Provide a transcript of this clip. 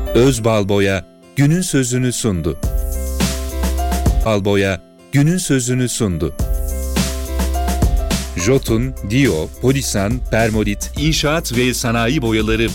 Özbalboya günün sözünü sundu. Balboya günün sözünü sundu. Jotun, Dio, Polisan, Permolit, İnşaat ve Sanayi Boyaları